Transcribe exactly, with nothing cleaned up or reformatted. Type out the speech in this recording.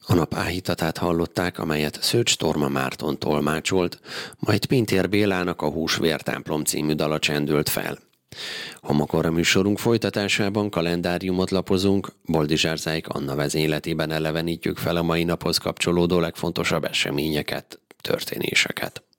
A nap áhítatát hallották, amelyet Szőcs Torma Márton tolmácsolt, majd Pintér Bélának a Húsvértemplom című dala csendült fel. Homokora műsorunk folytatásában kalendáriumot lapozunk, Boldizsár Zájk Anna vezényletében elevenítjük fel a mai naphoz kapcsolódó legfontosabb eseményeket, történéseket.